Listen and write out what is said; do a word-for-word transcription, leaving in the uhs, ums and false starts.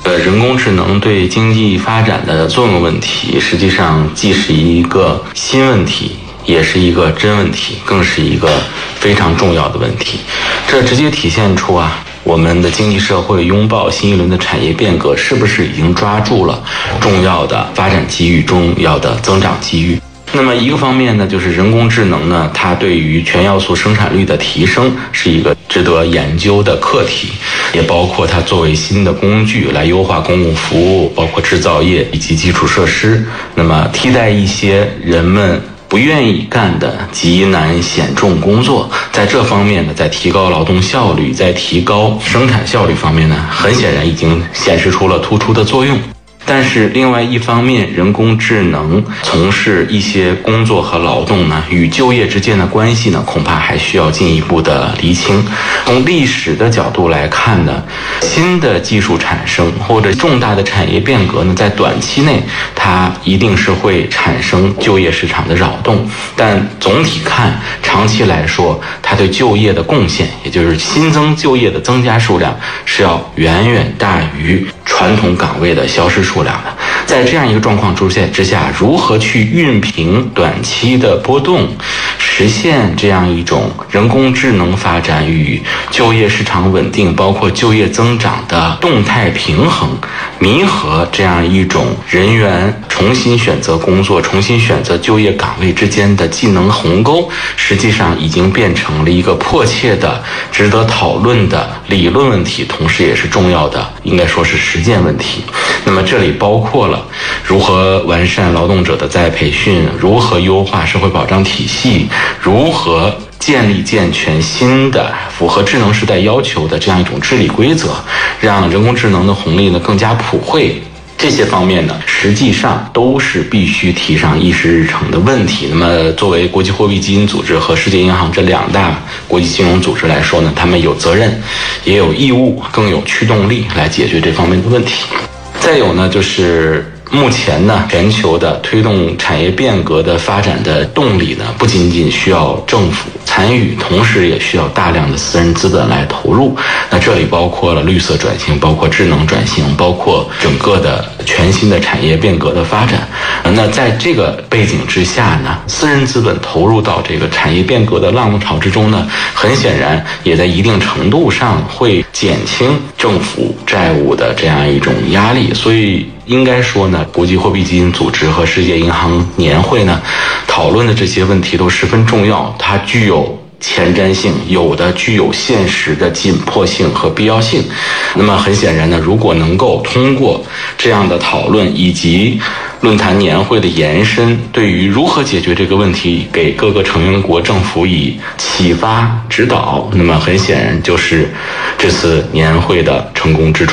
呃，人工智能对经济发展的作用问题，实际上既是一个新问题，也是一个真问题，更是一个非常重要的问题。这直接体现出啊，我们的经济社会拥抱新一轮的产业变革，是不是已经抓住了重要的发展机遇、重要的增长机遇？那么一个方面呢，就是人工智能呢，它对于全要素生产率的提升是一个值得研究的课题，也包括它作为新的工具来优化公共服务，包括制造业以及基础设施，那么替代一些人们不愿意干的极难险重工作。在这方面呢，在提高劳动效率，在提高生产效率方面呢，很显然已经显示出了突出的作用。但是另外一方面，人工智能从事一些工作和劳动呢，与就业之间的关系呢，恐怕还需要进一步的厘清。从历史的角度来看呢，新的技术产生或者重大的产业变革呢，在短期内它一定是会产生就业市场的扰动，但总体看，长期来说，它对就业的贡献，也就是新增就业的增加数量，是要远远大于传统岗位的消失数量的。在这样一个状况出现之下，如何去熨平短期的波动，实现这样一种人工智能发展与就业市场稳定，包括就业增长的动态平衡，弥合这样一种人员重新选择工作、重新选择就业岗位之间的技能鸿沟，实际上已经变成了一个迫切的、值得讨论的理论问题，同时也是重要的，应该说是实践问题。那么这里包括了如何完善劳动者的再培训，如何优化社会保障体系，如何建立健全新的符合智能时代要求的这样一种治理规则，让人工智能的红利呢更加普惠。这些方面呢，实际上都是必须提上议事日程的问题。那么作为国际货币基金组织和世界银行这两大国际金融组织来说呢，他们有责任，也有义务，更有驱动力来解决这方面的问题。再有呢，就是目前呢，全球的推动产业变革的发展的动力呢，不仅仅需要政府参与，同时也需要大量的私人资本来投入。那这里包括了绿色转型，包括智能转型，包括整个的全新的产业变革的发展。那在这个背景之下呢，私人资本投入到这个产业变革的浪潮之中呢，很显然也在一定程度上会减轻政府债务的这样一种压力。所以应该说呢，国际货币基金组织和世界银行年会呢，讨论的这些问题都十分重要，它具有前瞻性，有的具有现实的紧迫性和必要性。那么很显然呢，如果能够通过这样的讨论以及论坛年会的延伸，对于如何解决这个问题给各个成员国政府以启发指导，那么很显然就是这次年会的成功之处。